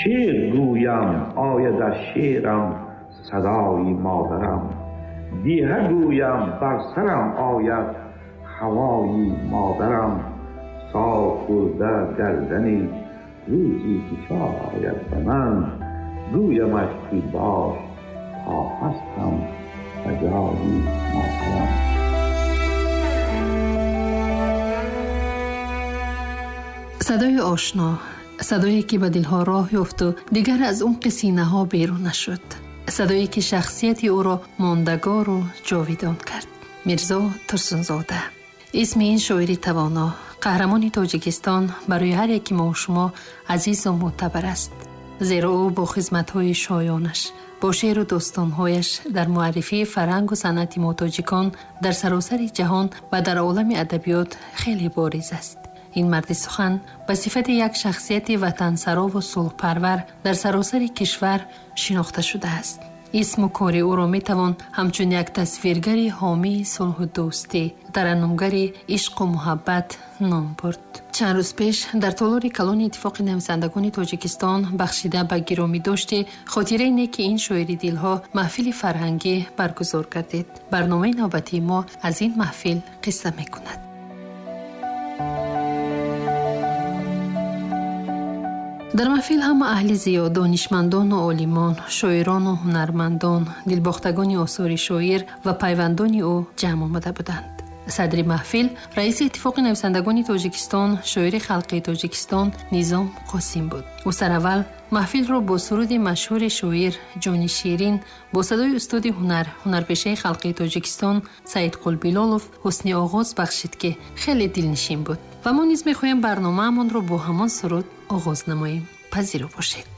شعر گویم آید از شعرم صدای مادرم، دیه گویم بر سرم آید هوای مادرم، صاف کرده گردنی روزی کشار آید به من، گویمش که باش تا هستم فجای مادرم. صدای آشنا، صدایی که به دلها راه یافت و دیگر از عمق سینه‌ها بیرون نشد، صدایی که شخصیت او را ماندگار و جاویدان کرد. میرزا ترسونزاده اسم این شاعر توانا، قهرمان تاجیکستان، برای هر یکی ما و شما عزیز و معتبر است، زیرا او با خدمت‌های شایانش، با شعر و داستان‌هایش در معرفی فرهنگ و صنعت ما تاجیکان در سراسر جهان و در عالم ادبیات خیلی بارز است. این مرد سخن به صفت یک شخصیت وطنسرا و صلح‌پرور در سراسر کشور شناخته شده است. اسم و کار او را میتوان همچون یک تصویرگر حامی صلح و دوستی، ترنمگر عشق و محبت نام برد. چند روز پیش در تالار کلان اتفاق نویسندگان تاجیکستان بخشیده به گرامی داشته خاطره نیک این شاعر دلها محفل فرهنگی برگزار گردید. برنامه نوبتی ما از این محفل قصه میکند. در محفل هم اهل زیاد، دانشمندان و عالمان، شاعران و هنرمندان، دلباختگان آثار شاعر و پیوندان او جمع آمده بودند. صدر محفل رئیس اتفاق نویسندگان تاجیکستان، شاعر خلقی تاجیکستان نظام قاسم بود. او سراول محفل را با سرود مشهور شاعر جان شیرین با صدای استاد هنرپیشه خلقی تاجیکستان سید قلبیلالوف حسن آغاز بخشید که خیلی دلنشین بود و ما نیز می‌خواهیم برنامه‌مان را با همان سرود آغاز نماییم. پذیرا باشید.